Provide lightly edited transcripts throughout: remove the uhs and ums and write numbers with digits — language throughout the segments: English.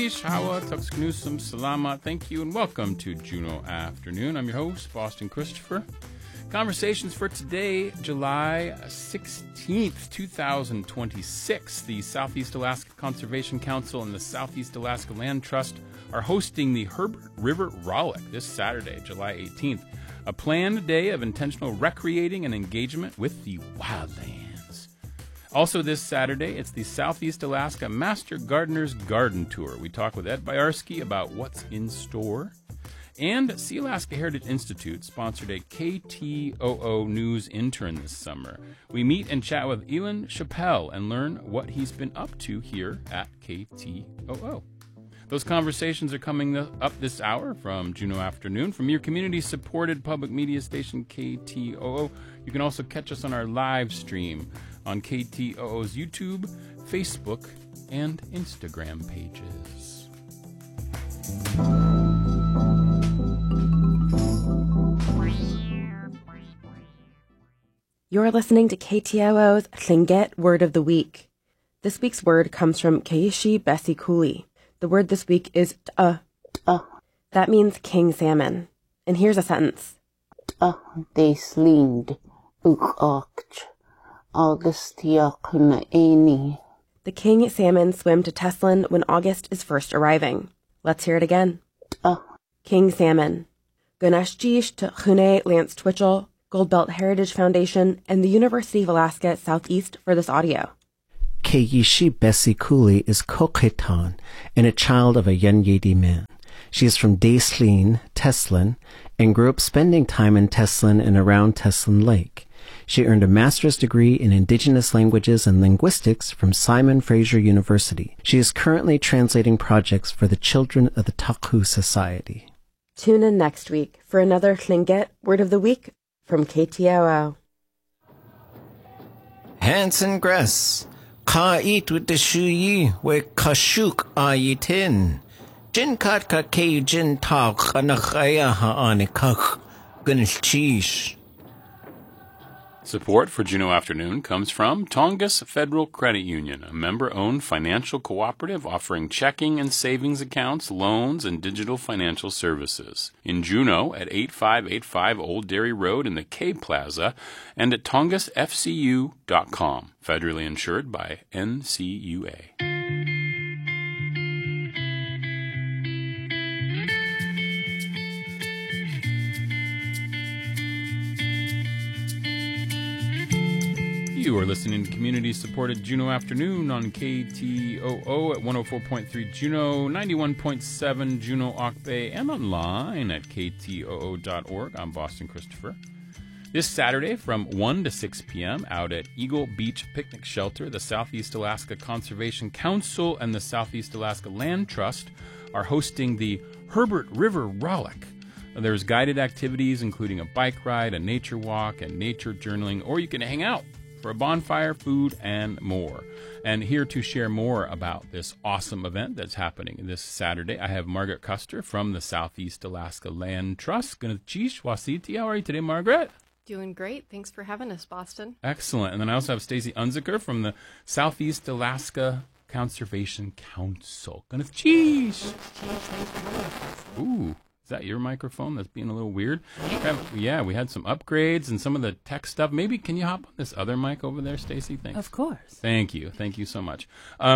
Hawa, Tuxknusum, Salama, thank you, and welcome to Juneau Afternoon. I'm your host, Boston Christopher. Conversations for today, July 16th, 2026. The Southeast Alaska Conservation Council and the Southeast Alaska Land Trust are hosting the Herbert River Rollick this Saturday, July 18th, a planned day of intentional recreating and engagement with the wildlands. Also this Saturday, it's the Southeast Alaska Master Gardener's Garden Tour. We talk with Ed Byarski about what's in store. And Sealaska Heritage Institute sponsored a KTOO News intern this summer. We meet and chat with Elon Chappelle and learn what he's been up to here at KTOO. Those conversations are coming up this hour from Juneau Afternoon. From your community-supported public media station, KTOO, you can also catch us on our live stream on KTOO's YouTube, Facebook, and Instagram pages. You're listening to KTOO's Tlingit Word of the Week. This week's word comes from Keishi Bessie Cooley. The word this week is t'ah. That means king salmon. And here's a sentence. They slind ucht Augustiakuna Eni. The king salmon swim to Teslin when August is first arriving. Let's hear it again. King salmon. Gunashjish to Chune Lance Twitchell, Goldbelt Heritage Foundation, and the University of Alaska Southeast for this audio. Keishi Bessie Cooley is Coqueton and a child of a Yenyedi man. She is from Daysleen, Teslin, and grew up spending time in Teslin and around Teslin Lake. She earned a master's degree in Indigenous Languages and Linguistics from Simon Fraser University. She is currently translating projects for the Children of the Taku Society. Tune in next week for another Tlingit Word of the Week from KTOO. Hanson Gress, ka eat with the shuyi, we kashuk ayitin. Jin kat ka ke jin tak anakaya haanikak, gunilchish. Support for Juneau Afternoon comes from Tongass Federal Credit Union, a member-owned financial cooperative offering checking and savings accounts, loans, and digital financial services. In Juneau at 8585 Old Dairy Road in the K Plaza and at tongassfcu.com. Federally insured by NCUA. You are listening to community-supported Juneau Afternoon on KTOO at 104.3 Juneau, 91.7 Juneau Auk Bay, and online at ktoo.org. I'm Boston Christopher. This Saturday from 1 to 6 p.m. out at Eagle Beach Picnic Shelter, the Southeast Alaska Conservation Council and the Southeast Alaska Land Trust are hosting the Herbert River Rollick. There's guided activities including a bike ride, a nature walk, and nature journaling, or you can hang out for a bonfire, food, and more. And here to share more about this awesome event that's happening this Saturday, I have Margaret Custer from the Southeast Alaska Land Trust. Gunatjish Wasiti. How are you today, Margaret? Doing great. Thanks for having us, Boston. Excellent. And then I also have Stacy Unziker from the Southeast Alaska Conservation Council. Gunatjish. Ooh. Is that your microphone that's being a little weird? Yeah, we had some upgrades and some of the tech stuff. Maybe can you hop on this other mic over there, Stacy? Thanks. Of course. Thank you. Thank you so much.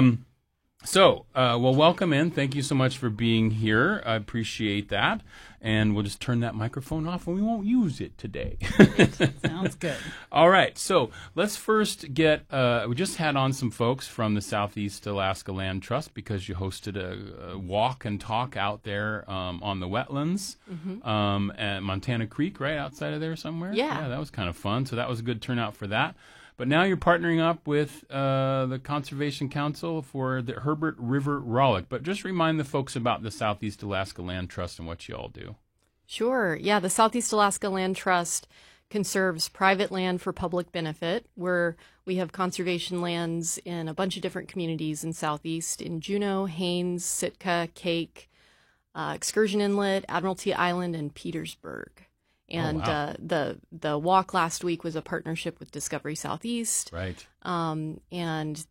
Well, welcome in. Thank you so much for being here. I appreciate that. And we'll just turn that microphone off and we won't use it today. Sounds good. All right. So let's first get, we just had on some folks from the Southeast Alaska Land Trust because you hosted a walk and talk out there on the wetlands at Montana Creek, right outside of there somewhere. Yeah. That was kind of fun. So that was a good turnout for that. But now you're partnering up with the Conservation Council for the Herbert River Rollick. But just remind the folks about the Southeast Alaska Land Trust and what you all do. Sure. Yeah, the Southeast Alaska Land Trust conserves private land for public benefit, where we have conservation lands in a bunch of different communities in Southeast, in Juneau, Haines, Sitka, Cake, Excursion Inlet, Admiralty Island, and Petersburg. And the walk last week was a partnership with Discovery Southeast. Right. And that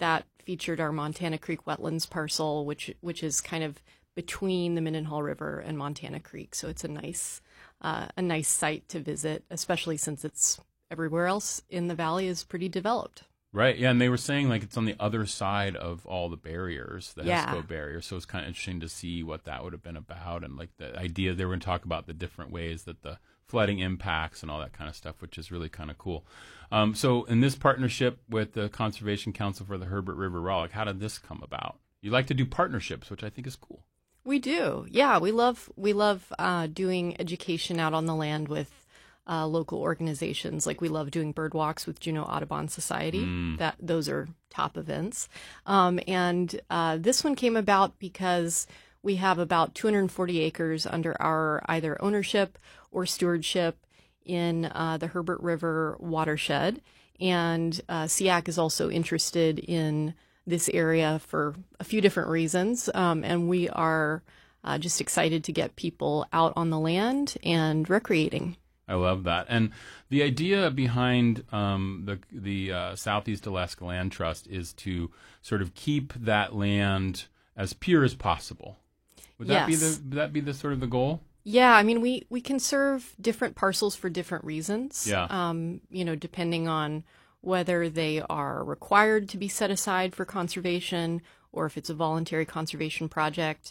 featured our Montana Creek Wetlands parcel, which is kind of between the Mendenhall River and Montana Creek. So it's a nice site to visit, especially since it's everywhere else in the valley is pretty developed. Right, yeah, and they were saying like it's on the other side of all the barriers, the Yeah. HESCO barrier, so it's kind of interesting to see what that would have been about, and like the idea they were going to talk about the different ways that the flooding impacts and all that kind of stuff, which is really kind of cool. So in this partnership with the Conservation Council for the Herbert River Rollick, how did this come about? You like to do partnerships, which I think is cool. We do, yeah. We love doing education out on the land with local organizations. Like we love doing bird walks with Juneau Audubon Society. Those are top events. And this one came about because we have about 240 acres under our either ownership or stewardship in the Herbert River watershed. And SEAC is also interested in this area for a few different reasons. And we are just excited to get people out on the land and recreating. I love that. And the idea behind the Southeast Alaska Land Trust is to sort of keep that land as pure as possible. Would that be the sort of the goal? Yeah, I mean, we conserve different parcels for different reasons. Yeah. Depending on whether they are required to be set aside for conservation or if it's a voluntary conservation project.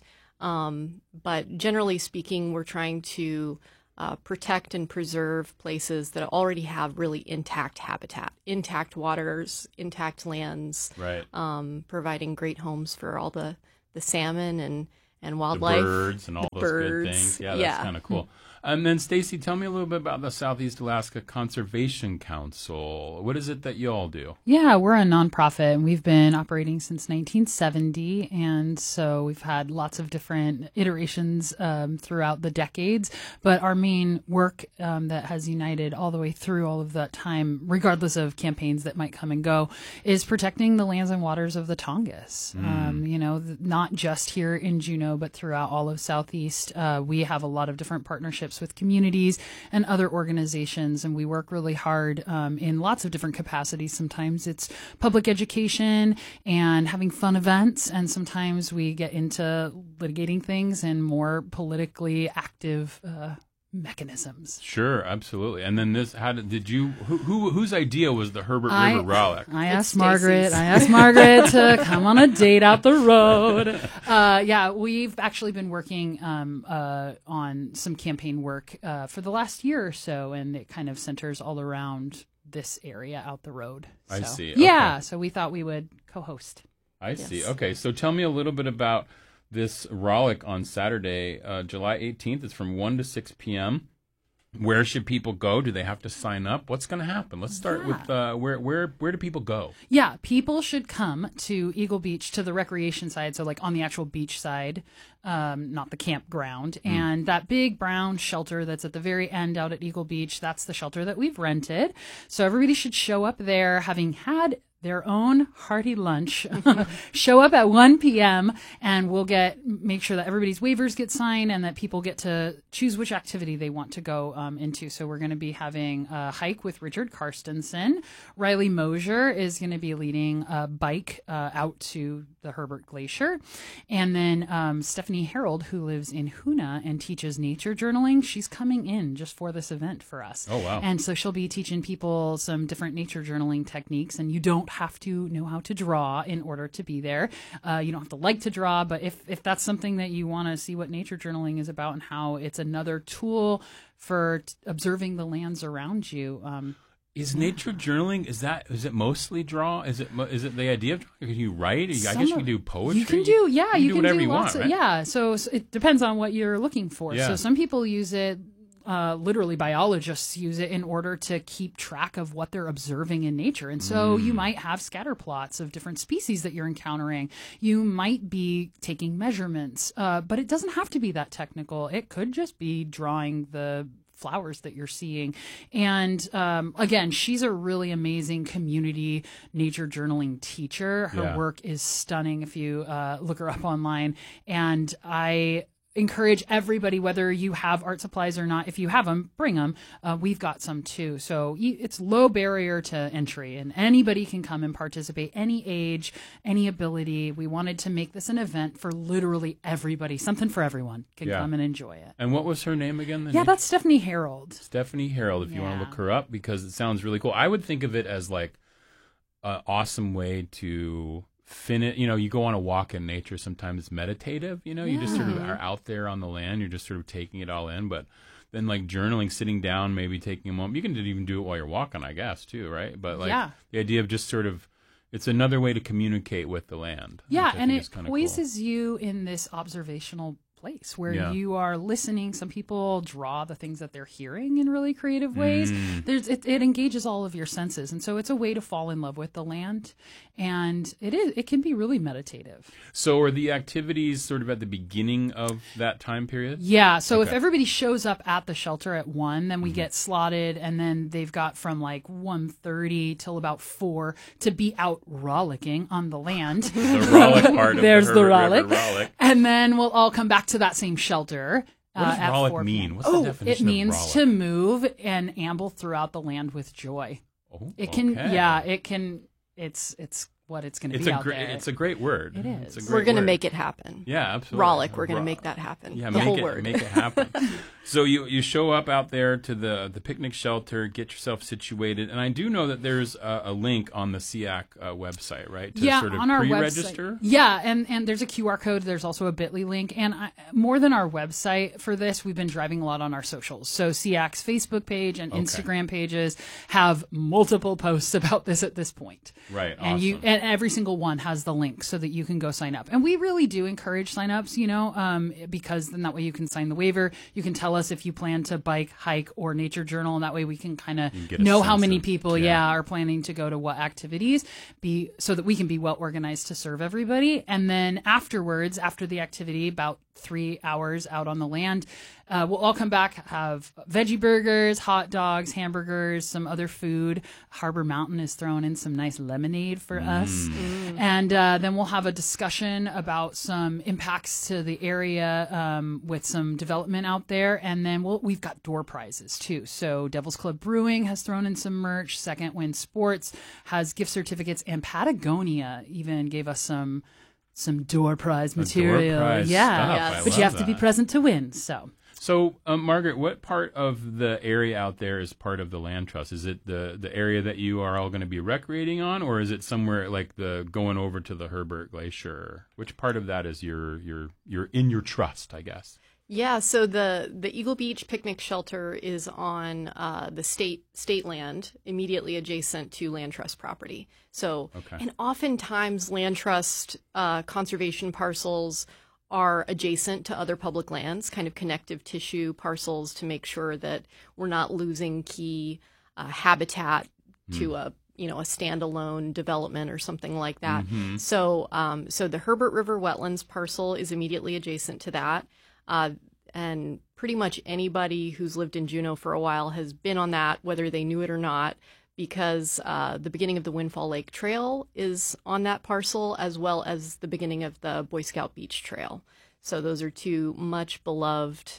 But generally speaking, we're trying to protect and preserve places that already have really intact habitat, intact waters, intact lands, right. Providing great homes for all the salmon and wildlife. The birds and all those good things. Yeah, that's kind of cool. And then, Stacy, tell me a little bit about the Southeast Alaska Conservation Council. What is it that you all do? Yeah, we're a nonprofit, and we've been operating since 1970, and so we've had lots of different iterations throughout the decades. But our main work that has united all the way through all of that time, regardless of campaigns that might come and go, is protecting the lands and waters of the Tongass. Not just here in Juneau, but throughout all of Southeast. We have a lot of different partnerships with communities and other organizations, and we work really hard in lots of different capacities. Sometimes it's public education and having fun events, and sometimes we get into litigating things and more politically active mechanisms. Sure, absolutely. And then this, whose idea was the Herbert River Rollick? I asked Margaret to come on a date out the road. We've actually been working on some campaign work for the last year or so, and it kind of centers all around this area out the road. I see. Okay. Yeah, so we thought we would co-host. I see. Okay, so tell me a little bit about this Rollick on Saturday, July 18th. It's from 1 to 6 p.m. Where should people go? Do they have to sign up? What's going to happen? Let's start with where do people go? Yeah, people should come to Eagle Beach, to the recreation side, so like on the actual beach side, not the campground. And that big brown shelter that's at the very end out at Eagle Beach, that's the shelter that we've rented. So everybody should show up there having had their own hearty lunch. Show up at 1 p.m. and we'll make sure that everybody's waivers get signed and that people get to choose which activity they want to go into. So we're going to be having a hike with Richard Karstensen. Riley Mosier is going to be leading a bike out to the Herbert Glacier. And then Stephanie Harold, who lives in Hoonah and teaches nature journaling, she's coming in just for this event for us. Oh, wow. And so she'll be teaching people some different nature journaling techniques, and you don't have to know how to draw in order to be there. You don't have to like to draw, but if that's something that you want to see what nature journaling is about and how it's another tool for observing the lands around you. Is nature journaling, is it mostly draw? Is it the idea of drawing? Can you write? I guess you can do poetry. You can do, yeah. You can whatever do you lots want, of, right? yeah. So it depends on what you're looking for. Yeah. So some people use it, literally biologists use it in order to keep track of what they're observing in nature. And so you might have scatter plots of different species that you're encountering. You might be taking measurements, but it doesn't have to be that technical. It could just be drawing the flowers that you're seeing. And again, she's a really amazing community nature journaling teacher. Her work is stunning if you look her up online. And I encourage everybody, whether you have art supplies or not. If you have them, bring them. We've got some too. So it's low barrier to entry, and anybody can come and participate, any age, any ability. We wanted to make this an event for literally everybody, something for everyone can come and enjoy it. And what was her name again? That's Stephanie Harold. Stephanie Harold, if you want to look her up, because it sounds really cool. I would think of it as like an awesome way to finish. You go on a walk in nature, sometimes meditative, you just sort of are out there on the land, you're just sort of taking it all in, but then like journaling, sitting down, maybe taking a moment. You can even do it while you're walking, I guess, too, right? But like the idea of just sort of, it's another way to communicate with the land. And it poises you in this observational place where you are listening. Some people draw the things that they're hearing in really creative ways. It engages all of your senses, and so it's a way to fall in love with the land, and it can be really meditative. So are the activities sort of at the beginning of that time period? Yeah, so if everybody shows up at the shelter at 1, then we get slotted, and then they've got from like 1:30 till about 4 to be out rollicking on the land. The rollick part of There's the the rollick. rollick. And then we'll all come back to that same shelter. What does rollick mean? What's the definition it means of rollick? to move and amble throughout the land with joy. Oh, it can, okay. it can. It's what it's going to It's be a out great. there. It's a great word. It is. It's a great We're going to word. make it happen. Yeah, absolutely. Rollick, we're going to make that happen. Yeah, the make whole it, word. Make it happen. So you show up out there to the picnic shelter, get yourself situated, and I do know that there's a link on the SEAC website, right? To sort of on our pre-register. website. Yeah, and there's a QR code. There's also a Bitly link, and more than our website for this, we've been driving a lot on our socials. So SEAC's Facebook page and Instagram pages have multiple posts about this at this point. Right. And awesome. and every single one has the link so that you can go sign up. And we really do encourage signups, because then that way you can sign the waiver. You can tell us if you plan to bike, hike, or nature journal, and that way we can kind of know how many people are planning to go to what activities, so that we can be well organized to serve everybody. And then afterwards, after the activity, about 3 hours out on the land, we'll all come back, have veggie burgers, hot dogs, hamburgers, some other food. Harbor Mountain is throwing in some nice lemonade for us. And then we'll have a discussion about some impacts to the area with some development out there. And then we've got door prizes too. So Devil's Club Brewing has thrown in some merch. Second Wind Sports has gift certificates, and Patagonia even gave us some door prize material. Door prize stuff. But you have to be present to win. So, Margaret, what part of the area out there is part of the land trust? Is it the area that you are all going to be recreating on, or is it somewhere like the going over to the Herbert Glacier? Which part of that is your in your trust, I guess? Yeah, so the Eagle Beach Picnic Shelter is on the state land immediately adjacent to land trust property. So, and oftentimes land trust conservation parcels are adjacent to other public lands, kind of connective tissue parcels to make sure that we're not losing key habitat to a standalone development or something like that. So the Herbert River Wetlands parcel is immediately adjacent to that. And pretty much anybody who's lived in Juneau for a while has been on that, whether they knew it or not, because the beginning of the Windfall Lake Trail is on that parcel, as well as the beginning of the Boy Scout Beach Trail. So those are two much beloved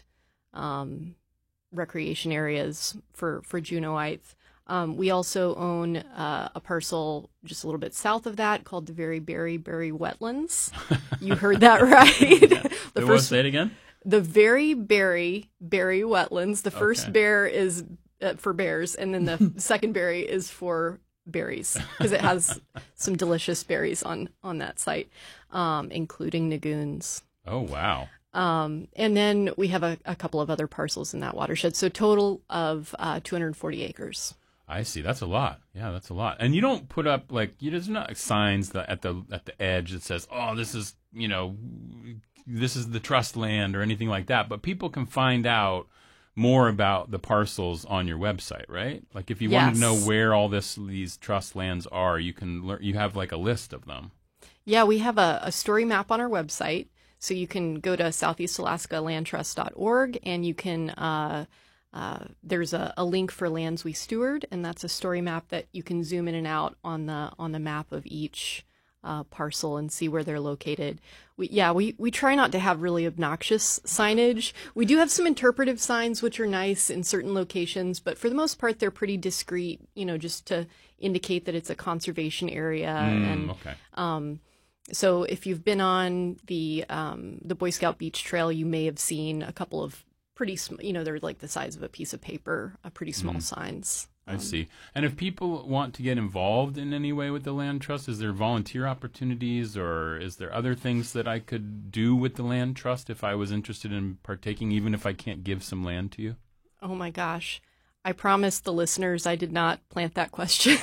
recreation areas for Juneauites. We also own a parcel just a little bit south of that called the Very Berry Wetlands. You heard that right. Say it again? The Very Berry Wetlands. The first bear is for bears, and then the second berry is for berries, because it has some delicious berries on that site, including nagoons. Oh, wow. And then we have a couple of other parcels in that watershed. So total of 240 acres. I see. That's a lot. Yeah, that's a lot. And you don't put up there's not signs at the edge that says, "Oh, this is this is the trust land" or anything like that. But people can find out more about the parcels on your website, right? Like if you want to know where all these trust lands are, you can you have like a list of them. Yeah, we have a story map on our website. So you can go to southeastalaskalandtrust.org, and you can there's a link for lands we steward, and that's a story map that you can zoom in and out on the map of each parcel and see where they're located. We try not to have really obnoxious signage. We do have some interpretive signs, which are nice in certain locations, but for the most part, they're pretty discreet, just to indicate that it's a conservation area. So if you've been on the Boy Scout Beach Trail, you may have seen a couple of pretty, they're like the size of a piece of paper, pretty small signs. I see. And if people want to get involved in any way with the Land Trust, is there volunteer opportunities, or is there other things that I could do with the Land Trust if I was interested in partaking, even if I can't give some land to you? Oh my gosh. I promised the listeners I did not plant that question.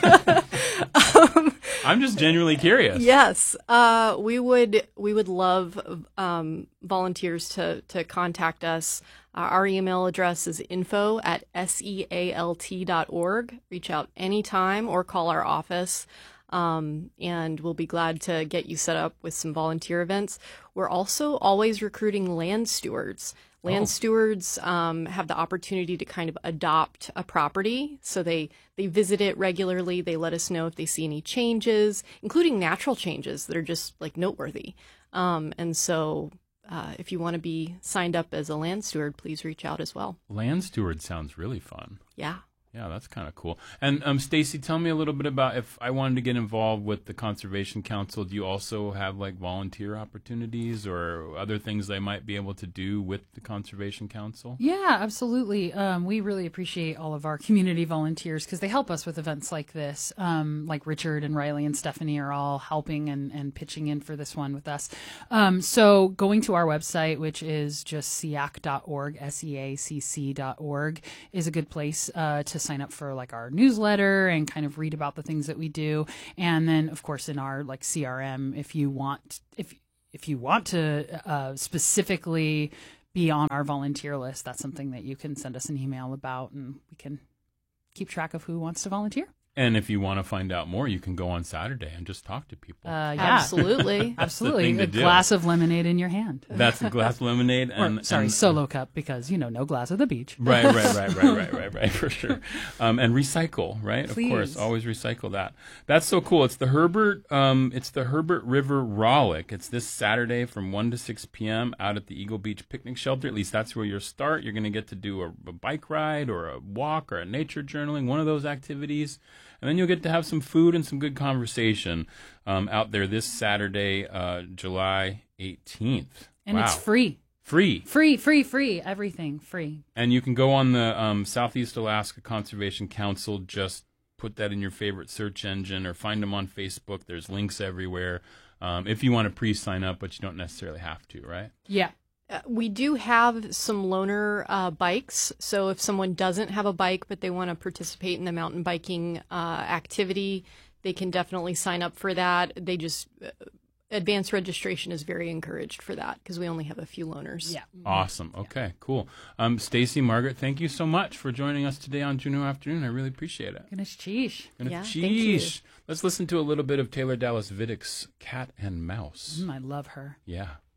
I'm just genuinely curious. Yes. We would love volunteers to contact us. Our email address is info@sealt.org. Reach out anytime or call our office, and we'll be glad to get you set up with some volunteer events. We're also always recruiting land stewards. Land stewards have the opportunity to kind of adopt a property. So they visit it regularly. They let us know if they see any changes, including natural changes that are just like noteworthy. And so if you want to be signed up as a land steward, please reach out as well. Land steward sounds really fun. Yeah. Yeah, that's kind of cool. And Stacy, tell me a little bit about if I wanted to get involved with the Conservation Council. Do you also have like volunteer opportunities or other things I might be able to do with the Conservation Council? Yeah, absolutely. We really appreciate all of our community volunteers because they help us with events like this. Like Richard and Riley and Stephanie are all helping and pitching in for this one with us. So going to our website, which is just seacc.org, SEACC.org, is a good place to sign up for like our newsletter and kind of read about the things that we do. And then of course in our like CRM, if you want to specifically be on our volunteer list, that's something that you can send us an email about and we can keep track of who wants to volunteer. And if you want to find out more, you can go on Saturday and just talk to people. Yeah, absolutely. Absolutely. A glass of lemonade in your hand. That's a glass of lemonade. And solo cup, because, no glass at the beach. Right, for sure. And recycle, right? Please. Of course, always recycle that. That's so cool. It's the Herbert River Rollick. It's this Saturday from 1 to 6 p.m. out at the Eagle Beach Picnic Shelter. At least that's where you'll start. You're going to get to do a bike ride or a walk or a nature journaling, one of those activities. And then you'll get to have some food and some good conversation out there this Saturday, July 18th. And It's free. Free. Everything free. And you can go on the Southeast Alaska Conservation Council. Just put that in your favorite search engine or find them on Facebook. There's links everywhere if you want to pre-sign up, but you don't necessarily have to, right? Yeah. We do have some loaner bikes, so if someone doesn't have a bike but they want to participate in the mountain biking activity, they can definitely sign up for that. They just advanced registration is very encouraged for that because we only have a few loaners. Yeah. Awesome. Okay, cool. Stacy, Margaret, thank you so much for joining us today on Juneau Afternoon. I really appreciate it. Ganesh Cheesh. Thank you. Let's listen to a little bit of Taylor Dallas Viddick's Cat and Mouse. I love her. Yeah.